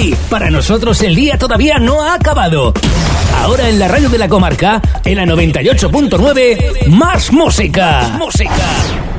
Sí, para nosotros el día todavía no ha acabado. Ahora en la radio de la comarca, en la 98.9, más música.